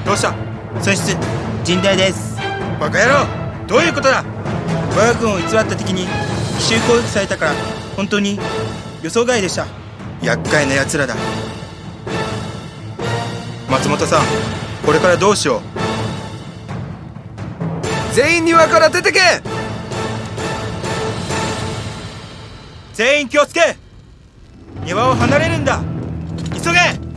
どうした？損失甚大です。 バカ野郎、どういうことだ？我が軍を偽った敵に奇襲攻撃されたから、本当に予想外でした。厄介な奴らだ。松本さん、これからどうしよう？ 全員庭から出てけ。 全員気をつけ。庭を離れるんだ。急げ。